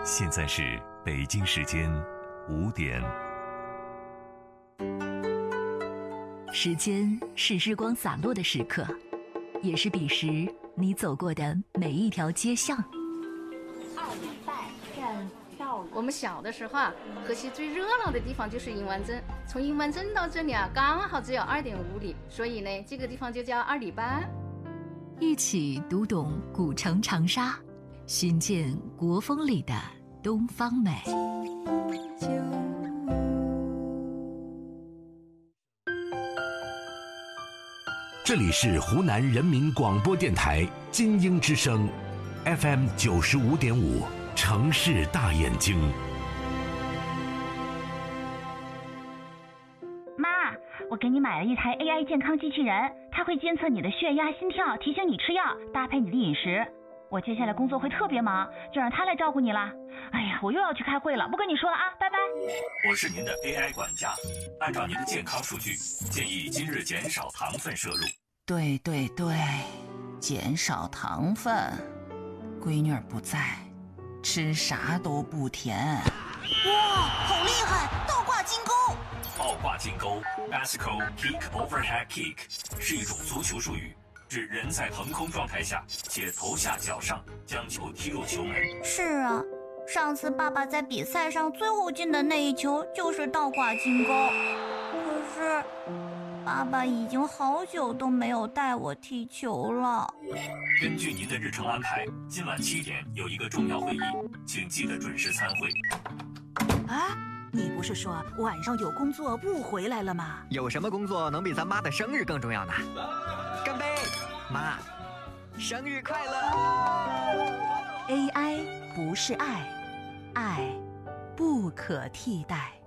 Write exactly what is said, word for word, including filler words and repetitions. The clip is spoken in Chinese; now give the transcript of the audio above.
现在是北京时间五点。 时间是日光洒落的时刻，也是彼时你走过的每一条街巷。 二里半站到我们小的时候啊，河西最热闹的地方就是银湾镇，从银湾镇到这里啊，刚好只有二点五里，所以呢，这个地方就叫二里半。 一起读懂古城长沙，寻见国风里的东方美。 这里是湖南人民广播电台金鹰之声 F M 九十五点五，城市大眼睛。 妈，我给你买了一台 A I 健康机器人，它会监测你的血压、心跳，提醒你吃药，搭配你的饮食。我接下来工作会特别忙，就让它来照顾你了。哎呀，我又要去开会了，不跟你说了啊，拜拜。 我是您的 A I 管家，按照您的健康数据，建议今日减少糖分摄入。 对对对，减少糖分。闺女儿不在，吃啥都不甜。 哇，好厉害！倒挂金钩。 倒挂金钩 （Bicycle Kick Overhead Kick） 是一种足球术语，指人在腾空状态下且头下脚上将球踢入球门。 是啊，上次爸爸在比赛上最后进的那一球就是倒挂金钩。可是爸爸已经好久都没有带我踢球了。 根据您的日程安排，今晚七点有一个重要会议，请记得准时参会。 啊，你不是说晚上有工作不回来了吗？ 有什么工作能比咱妈的生日更重要呢？干杯，妈，生日快乐 A I 不是爱，爱不可替代。